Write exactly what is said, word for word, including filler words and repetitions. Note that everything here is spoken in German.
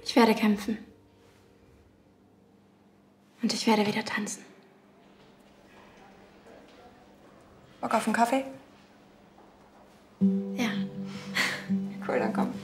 Ich werde kämpfen. Und ich werde wieder tanzen. Bock auf einen Kaffee? Ja. Cool, dann komm.